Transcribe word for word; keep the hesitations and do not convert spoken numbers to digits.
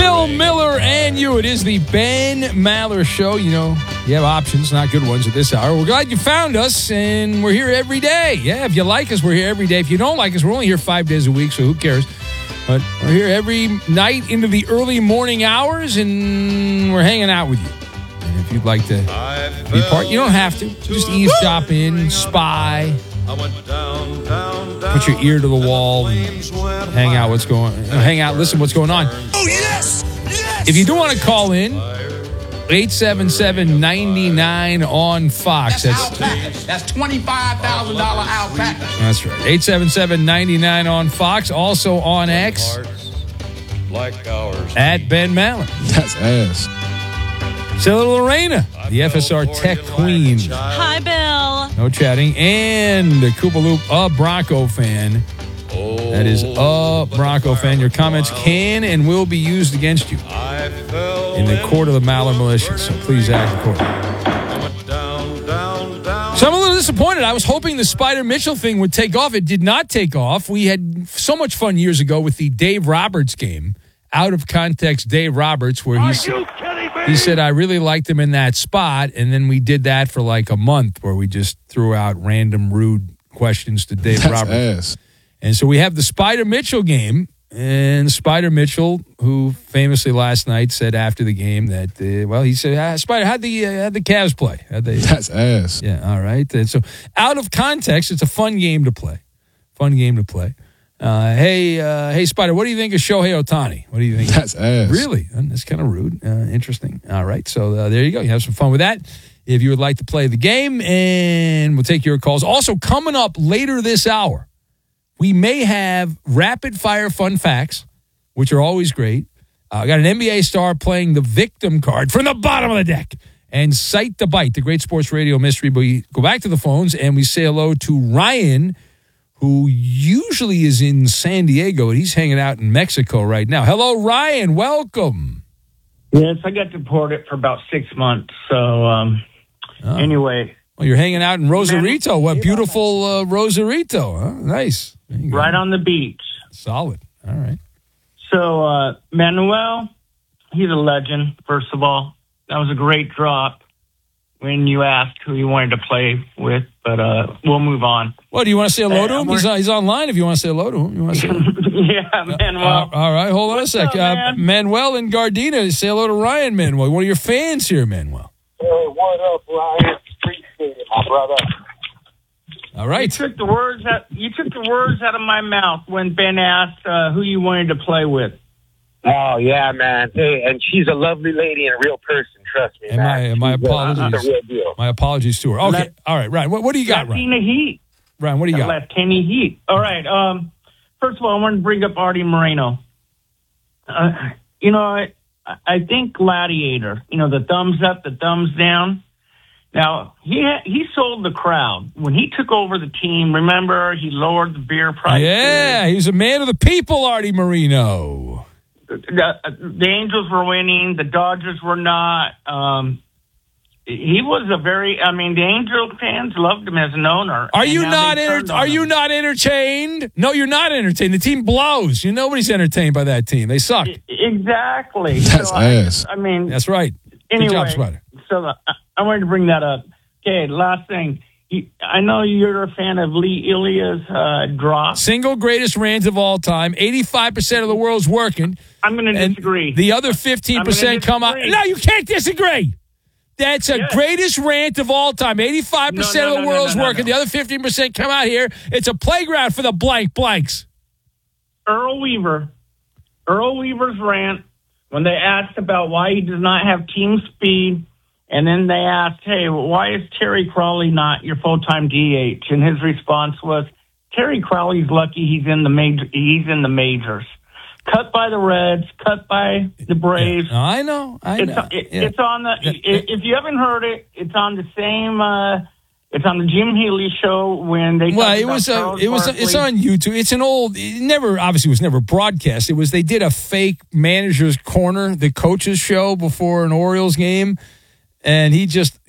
Bill Miller and you. It is the Ben Maller Show. You know, you have options, not good ones at this hour. We're glad you found us, and we're here every day. Yeah, if you like us, we're here every day. If you don't like us, we're only here five days a week, so who cares? But we're here every night into the early morning hours, and we're hanging out with you. And if you'd like to be part, you don't have to. Just eavesdrop in, spy, put your ear to the wall, and hang out what's going hang out, listen what's going on. Oh, yes! Yes! If you do want to call in, eight seven seven, nine nine on Fox. That's That's, That's twenty-five thousand dollars alpaca. That's right. eight seven seven, nine nine on Fox. Also on X, like ours. at Ben Maller. That's ass. Sarah Lorena, the F S R Tech Queen. Hi, Bill. No chatting. And the Koopa Loop, a Bronco fan. That is a Bronco fan. Your comments can and will be used against you in the court of the Maller Militia. So please act accordingly. So I'm a little disappointed. I was hoping the Spider Mitchell thing would take off. It did not take off. We had so much fun years ago with the Dave Roberts game. Out of context, Dave Roberts, where he said, he said, I really liked him in that spot. And then we did that for like a month where we just threw out random rude questions to Dave That's Roberts. ass. And so we have the Spider Mitchell game. And Spider Mitchell, who famously last night said after the game that, uh, well, he said, ah, Spider, how'd the, uh, how'd the Cavs play? How'd they? That's ass. Yeah, all right. And so out of context, it's a fun game to play. Fun game to play. Uh, hey, uh, hey, Spider, what do you think of Shohei Ohtani? What do you think? That's ass. Really? Uh, That's kind of rude. Uh, interesting. All right. So uh, there you go. You have some fun with that. If you would like to play the game, and we'll take your calls. Also, coming up later this hour, we may have rapid fire fun facts, which are always great. I uh, got an N B A star playing the victim card from the bottom of the deck. And Cite the Bite, the great sports radio mystery. But we go back to the phones, and we say hello to Ryan, who usually is in San Diego, and he's hanging out in Mexico right now. Hello, Ryan. Welcome. Yes, I got deported for about six months. So, um, oh. anyway. Well, you're hanging out in Rosarito. What beautiful uh, Rosarito. Huh? Nice. Right on the beach. Solid. All right. So, uh, Manuel, he's a legend, first of all. That was a great drop when you asked who you wanted to play with, but uh, we'll move on. Well, do you want to say hello to him? Uh, he's, he's online if you want to say hello to him. You want to say yeah, Manuel. Uh, all right, hold on What's a sec. up, uh, man? Manuel and Gardena, say hello to Ryan, Manuel. One of your fans here, Manuel. Hey, what up, Ryan? Appreciate it, my brother. All right. You took the words out, you took the words out of my mouth when Ben asked uh, who you wanted to play with. Oh, yeah, man. Hey, and she's a lovely lady and a real person, trust me, And man. my, and my She's, uh, apologies. she's a real deal. My apologies to her. Okay. Let- all right, Ryan. What, what do you got, Ryan? Latina Heat. Ryan, what do you got? Latina Heat. All right. Um, first of all, I want to bring up Artie Moreno. Uh, you know, I, I think Gladiator, you know, the thumbs up, the thumbs down. Now, he ha- he sold the crowd. When he took over the team, remember, he lowered the beer prices. Yeah, he was a man of the people, Artie Moreno. The, the, the Angels were winning. The Dodgers were not. Um, he was a very, I mean, the Angel fans loved him as an owner. Are and you now not they enter- turned on Are you him. not entertained? No, you're not entertained. The team blows. You nobody's entertained by that team. They suck. Exactly. That's so I, ass. I mean, That's right. anyway, Good job, Spider. so uh, I wanted to bring that up. Okay, last thing. You, I know you're a fan of Lee Ilia's uh, drop. Single greatest rant of all time. eighty-five percent of the world's working. I'm going to And disagree. the other fifteen percent come out. disagree. No, you can't disagree. That's a Yes. greatest rant of all time. eighty-five percent No, no, of the no, no, world's no, no, working. no. The other fifteen percent come out here. It's a playground for the blank blanks. Earl Weaver, Earl Weaver's rant when they asked about why he does not have team speed, and then they asked, hey, why is Terry Crawley not your full-time D H? And his response was, Terry Crowley's lucky he's in the major. He's in the majors. Cut by the Reds, cut by the Braves. Yeah, I know. I It's, know. it, Yeah. it's on the. Yeah. If you haven't heard it, it's on the same. Uh, it's on the Jim Healy show when they. Well, talked it about was. Uh, Charles it was. Barkley. It's on YouTube. It's an old. It never. Obviously, was never broadcast. It was. They did a fake manager's corner, the coach's show before an Orioles game, and he just